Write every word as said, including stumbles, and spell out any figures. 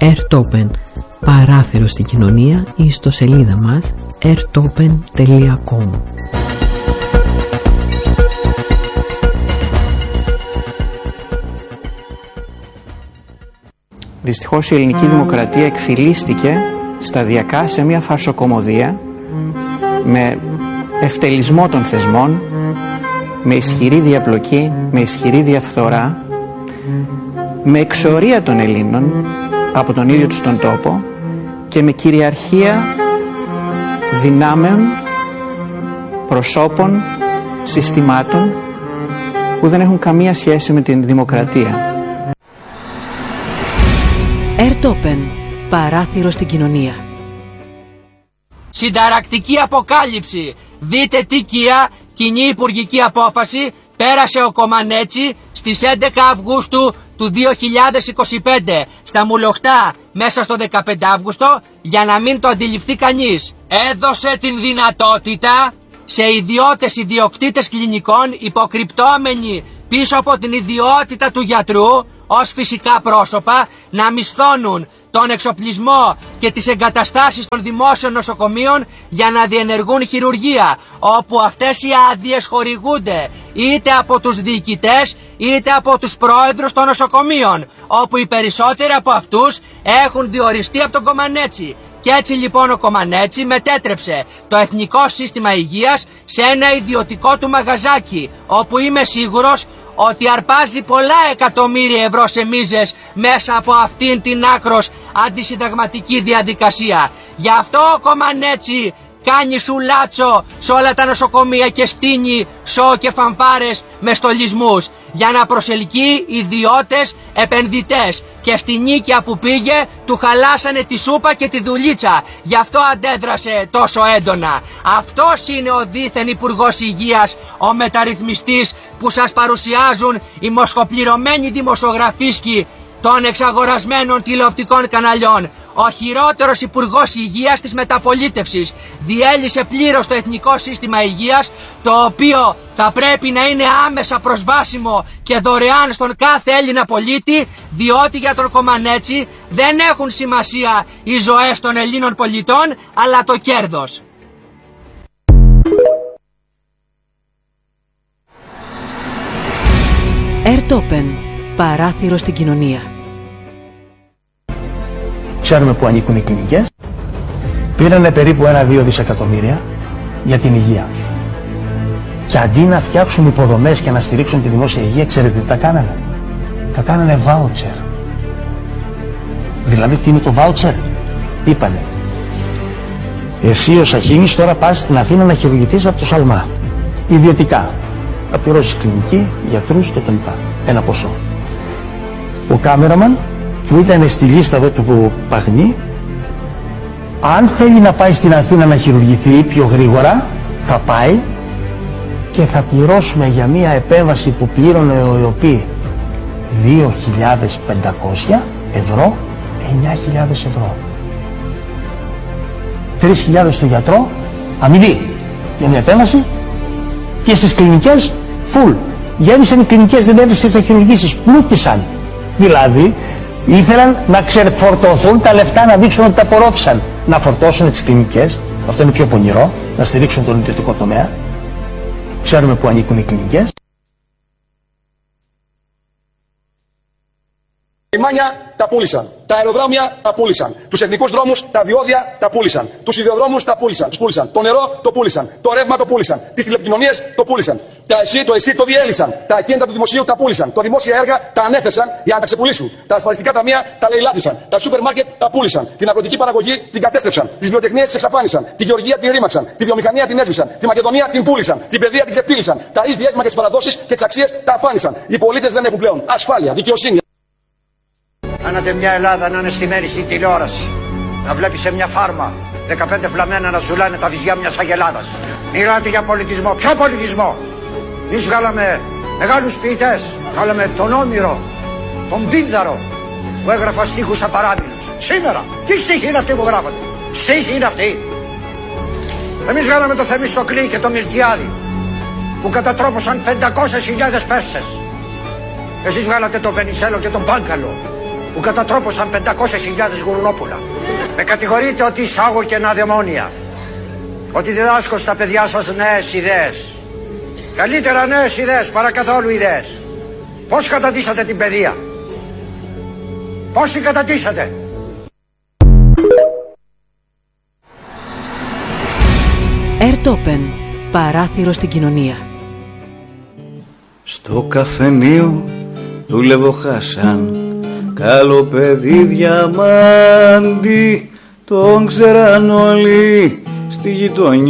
Airtopen, παράθυρο στην κοινωνία, ή στο σελίδα μας airtopen τελεία com. Δυστυχώς η ελληνική δημοκρατία εκφυλίστηκε σταδιακά σε μια φαρσοκομωδία με ευτελισμό των θεσμών, με ισχυρή διαπλοκή, με ισχυρή διαφθορά, με εξορία των Ελλήνων από τον ίδιο τους τον τόπο και με κυριαρχία δυνάμεων, προσώπων, συστημάτων που δεν έχουν καμία σχέση με την δημοκρατία. Airtopen, παράθυρο στην κοινωνία. Συνταρακτική αποκάλυψη. Δείτε τι κοιά κοινή υπουργική απόφαση πέρασε ο Κομανέτσι στις έντεκα Αυγούστου του δύο χιλιάδες είκοσι πέντε στα Μουλοχτά μέσα στο δεκαπέντε Αύγουστο, για να μην το αντιληφθεί κανείς. Έδωσε την δυνατότητα σε ιδιώτες ιδιοκτήτες κλινικών υποκρυπτόμενοι πίσω από την ιδιότητα του γιατρού ως φυσικά πρόσωπα να μισθώνουν τον εξοπλισμό και τις εγκαταστάσεις των δημόσιων νοσοκομείων για να διενεργούν χειρουργία, όπου αυτές οι άδειες χορηγούνται είτε από τους διοικητές είτε από τους πρόεδρους των νοσοκομείων, όπου οι περισσότεροι από αυτούς έχουν διοριστεί από τον Κομανέτσι. Και έτσι λοιπόν ο Κομανέτσι μετέτρεψε το Εθνικό Σύστημα Υγείας σε ένα ιδιωτικό του μαγαζάκι, όπου είμαι σίγουρος ότι αρπάζει πολλά εκατομμύρια ευρώ σε μίζες μέσα από αυτήν την άκρος αντισυνταγματική διαδικασία. Γι' αυτό ο Κομανέτσι κάνει σουλάτσο σε όλα τα νοσοκομεία και στείνει σο και φανφάρες με στολισμούς για να προσελκύει ιδιώτες επενδυτές, και στη νίκαια που πήγε του χαλάσανε τη σούπα και τη δουλίτσα. Γι' αυτό αντέδρασε τόσο έντονα. Αυτός είναι ο δίθεν Υπουργός Υγείας, ο μεταρρυθμιστής που σας παρουσιάζουν οι μοσχοπληρωμένοι δημοσιογραφίσκοι των εξαγορασμένων τηλεοπτικών καναλιών. Ο χειρότερος Υπουργός Υγείας της μεταπολίτευσης διέλυσε πλήρως το Εθνικό Σύστημα Υγείας, το οποίο θα πρέπει να είναι άμεσα προσβάσιμο και δωρεάν στον κάθε Έλληνα πολίτη, διότι για τον Κομανέτσι δεν έχουν σημασία οι ζωές των Ελλήνων πολιτών, αλλά το κέρδος. Airtopen, παράθυρο στην κοινωνία. Ξέρουμε που ανήκουν οι κλινικές. Πήρανε περίπου ένα-δύο δισεκατομμύρια για την υγεία. Και αντί να φτιάξουν υποδομές και να στηρίξουν τη δημόσια υγεία, ξέρετε τι τα κάνανε? Τα κάνανε βάουτσερ. Δηλαδή τι είναι το βάουτσερ? Είπανε, εσύ ο Σαχίνης τώρα πας στην Αθήνα να χειρουργηθείς από το Σαλμά. Ιδιωτικά. Να πληρώσεις κλινική, γιατρούς κτλ. Ένα ποσό. Ο κάμεραμαν που ήταν στη λίστα εδώ του Παγνή, αν θέλει να πάει στην Αθήνα να χειρουργηθεί πιο γρήγορα, θα πάει και θα πληρώσουμε για μια επέμβαση που πλήρωνε ο ΕΟΠΗ δύο χιλιάδες πεντακόσια ευρώ, εννιά χιλιάδες ευρώ. τρεις χιλιάδες στο γιατρό, αμοιβή για μια επέμβαση, και στις κλινικές, full. Γέμισαν οι κλινικές, δεν έβρισκες να χειρουργήσεις, πλούτησαν. Δηλαδή, ήθελαν να ξεφορτωθούν τα λεφτά, να δείξουν ότι τα απορρόφησαν. Να φορτώσουν τις κλινικές, αυτό είναι πιο πονηρό, να στηρίξουν τον ιδιωτικό τομέα. Ξέρουμε που ανήκουν οι κλινικές. Τα λιμάνια τα πούλησαν, τα αεροδρόμια τα πούλησαν, τους εθνικούς δρόμους, τα διόδια τα πούλησαν, τους ιδιοδρόμους τα πούλησαν, τους πούλησαν, το νερό το πούλησαν, το ρεύμα το πούλησαν, τις τηλεπικοινωνίες το πούλησαν, τα ΕΣΥ, το ΕΣΥ το διέλυσαν, τα ακίνητα του δημοσίου τα πούλησαν, τα δημόσια έργα τα ανέθεσαν για να τα ξεπουλήσουν, τα ασφαλιστικά ταμεία τα λαιλάτισαν, τα σούπερ μάρκετ τα πούλησαν, την αγροτική παραγωγή την κατέστρεψαν, τις βιοτεχνίες τις εξαφάνισαν, τη γεωργία την ρήμαξαν, τη βιομηχανία την έσβησαν, τη Μακεδονία την πούλησαν, την παιδεία την ξεφτύλισαν, τα ίδια έθιμα και τις παραδόσεις και τις αξίες τα αφάνισαν. Οι πολίτες δεν έχουν πλέον ασφάλεια, δικαιοσύνη. Κάνατε μια Ελλάδα να είναι στημένη στην τηλεόραση. Να βλέπει σε μια φάρμα δεκαπέντε φλαμμένα να ζουλάνε τα βυζιά μιας αγελάδας. Μιλάτε για πολιτισμό. Ποιο πολιτισμό? Εμείς βγάλαμε μεγάλους ποιητές. Βγάλαμε τον Όμηρο, τον Πίνδαρο, που έγραφα στίχους απαράμιλους. Σήμερα, τι στίχοι είναι αυτοί που γράφονται? Στίχοι είναι αυτοί. Εμείς βγάλαμε το Θεμιστοκλή και το Μιλτιάδη, που κατατρόπωσαν πεντακόσιες χιλιάδες Πέρσες. Εσείς βγάλατε τον Βενιζέλο και τον Πάγκαλο, που κατατρόπωσαν πεντακόσιες χιλιάδες γουρνόπουλα. Με κατηγορείτε ότι εισάγω κενά δαιμόνια, ότι διδάσκω στα παιδιά σας νέες ιδέες. Καλύτερα νέες ιδέες παρά καθόλου ιδέες. Πώς κατατίσατε την παιδεία? Πώς την κατατίσατε? Ερτόπεν, παράθυρο στην κοινωνία. Στο καφενείο δούλευω Χάσαν, καλό παιδί διαμάντι, τον ξέραν όλοι στη γειτονιά.